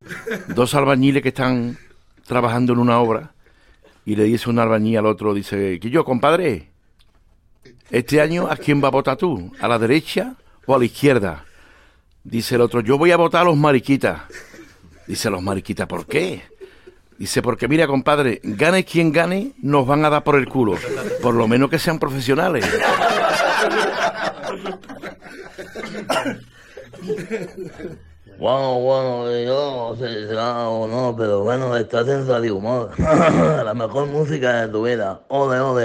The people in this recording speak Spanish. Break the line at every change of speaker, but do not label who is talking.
Dos albañiles que están trabajando en una obra y le dice un albañil al otro, dice, que yo, compadre, este año ¿a quién va a votar tú? ¿A la derecha o a la izquierda? Dice el otro, yo voy a votar a los mariquitas. Dice, los mariquitas, ¿por qué? Dice, porque mira, compadre, gane quien gane, nos van a dar por el culo. Por lo menos que sean profesionales.
Bueno, yo no sé si será o no, pero bueno, estás en Radio Humor. La mejor música de tu vida. Ole, ole.